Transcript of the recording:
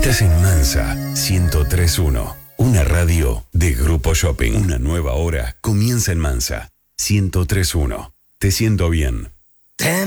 Estás en Mansa 103.1, una radio de Grupo Shopping. Una nueva hora comienza en Mansa 103.1. Te siento bien.